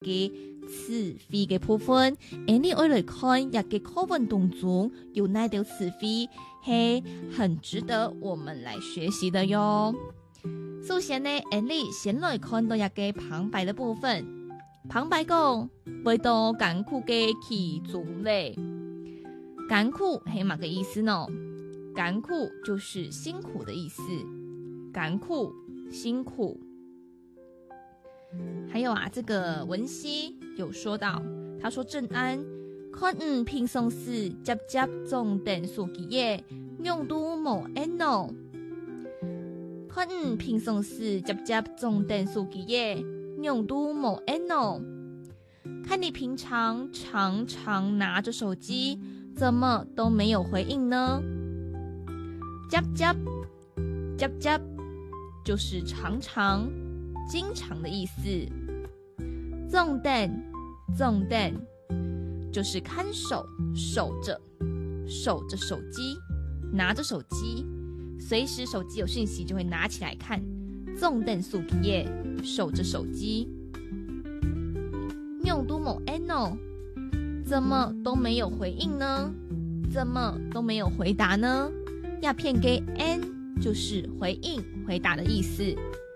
嘅词汇嘅部分，你爱来看一个课文当中有哪条词汇是很值得我们来学习的哟。首先呢，你先来看到一个旁白的部分。旁白讲，回到艰苦嘅其中嘞。艰苦是乜个意思呢？艰苦就是辛苦的意思。艰苦，辛苦。还有啊，这个文熙有说到，他说郑安看平常时接总等数记耶，用都无安咯。看平常时接总等数记耶，用都无安咯。看你平常常常拿着手机，怎么都没有回应呢？接就是常常、经常的意思。总等就是看守、守着手机，拿着手机，随时手机有讯息就会拿起来看。总等数记耶，守着手机。用都冇安哦，怎么都没有回应呢？怎么都没有回答呢？要片给 n 就是回应、回答的意思。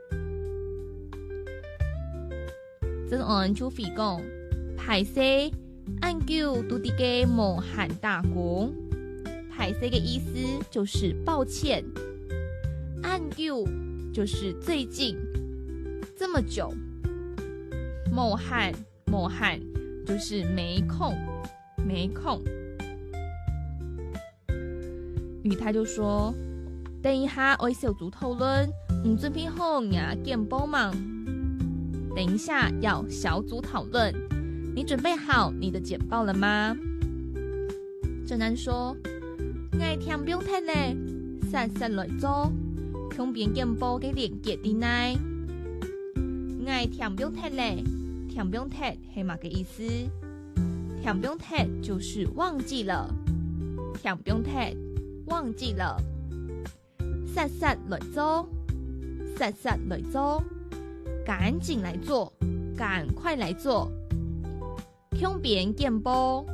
这按就非讲，歹勢按叫都啲嘅無限打工。歹勢嘅意思就是抱歉，按叫就是最近，这么久。無限就是没空。雨他就说，等一下我小组讨论，准備好呀簡報嗎？等一下要小组讨论，你准备好你的简报了吗？郑安说，我聽不用睇咧，實來做，向邊簡報嘅連結啲呢？我聽不用睇咧，聽不用睇係乜嘅意思？聽不用睇就是忘記了，聽不用睇忘記了，實來做。趕緊來做，趕快來做。向別人簡報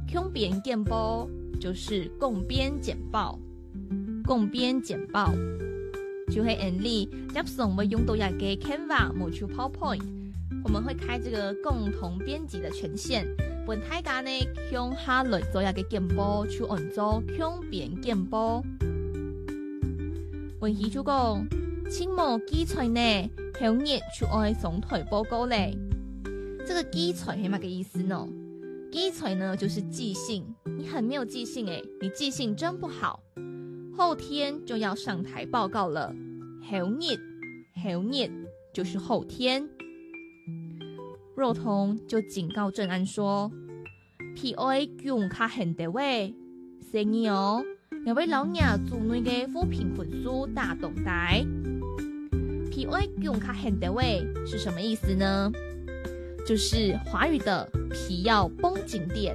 就是共編簡報，就係你接送我用到一個 Canva 冇出 PowerPoint， 我們會開這個共同編輯的權限，本大家呢向下來做一個簡報，去按做向別人簡報。文熙就講，請冇記載呢。後日去愛總台報告嘞，這個記載係乜個意思呢？記載呢就是記性，你很沒有記性誒，你記性真不好。後天就要上台報告了，後日就是後天。若彤就警告鄭安說，皮愛用卡很的喂，生意哦，兩位老娘做那個扶貧分數大動態。皮愛用卡很的位是什麼意思呢？就是華語的皮要繃緊點，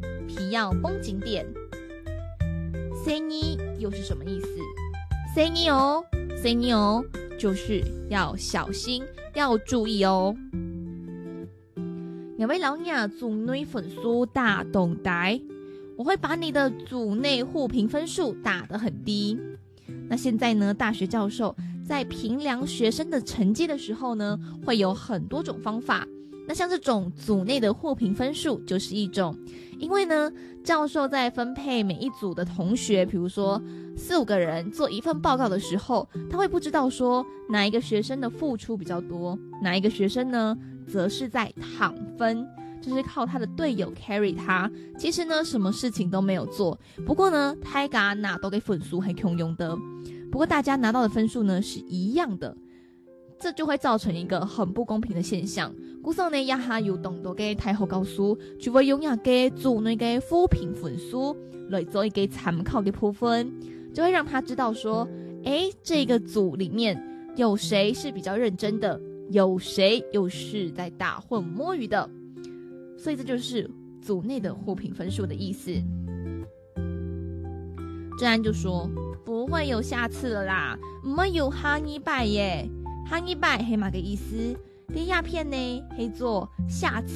生意又是什麼意思？生意哦，就是要小心，要注意哦。兩位老娘組內分數打動態，我會把你的組內互評分數打得很低。那現在呢，大學教授在評量學生的成績的時候呢，會有很多種方法。那像這種組內的互評分數就是一種，因為呢，教授在分配每一組的同學，比如說4-5個人做一份報告的時候，他會不知道說哪一個學生的付出比較多，哪一個學生呢，則是在躺分，就是靠他的隊友 carry 他。其實呢，什麼事情都沒有做，不過呢，大家拿到嘅分數係共用的。不過大家拿到的分數呢是一樣的，這就會造成一個很不公平的現象。故此呢，也係有動到嘅大學教授，就會用一個組內嘅扶貧分數來做一個參考嘅部分，就會讓他知道說，這個組裡面有誰是比較認真的，有誰又是在打混摸魚的，所以這就是組內的互評分數的意思。鄭安就說，不會有下次了啦，唔會有下一拜耶。下一拜係乜嘅意思？ 第一鸦片呢可以做下次